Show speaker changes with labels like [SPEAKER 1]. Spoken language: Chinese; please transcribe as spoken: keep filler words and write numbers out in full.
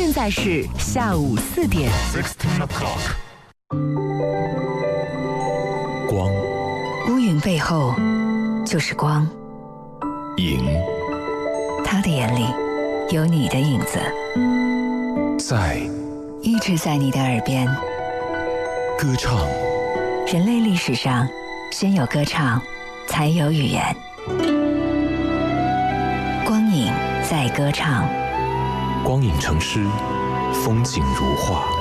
[SPEAKER 1] 现在是下午四点。
[SPEAKER 2] Sixteen o'clock。
[SPEAKER 3] 光，
[SPEAKER 4] 乌云背后就是光。
[SPEAKER 3] 影，
[SPEAKER 4] 他的眼里有你的影子，
[SPEAKER 3] 在
[SPEAKER 4] 一直在你的耳边。
[SPEAKER 3] 歌唱，
[SPEAKER 4] 人类历史上，先有歌唱，才有语言。光影在歌唱，
[SPEAKER 3] 光影成诗，风景如画。